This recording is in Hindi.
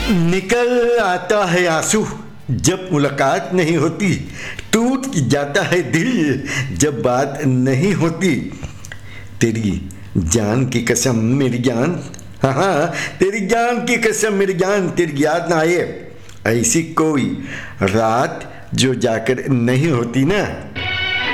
निकल आता है आंसू जब मुलाकात नहीं होती, टूट जाता है दिल जब बात नहीं होती। तेरी जान की कसम मेरी जान, हाँ हाँ तेरी जान की कसम मेरी जान, तेरी याद ना आए ऐसी कोई रात जो जाकर नहीं होती ना।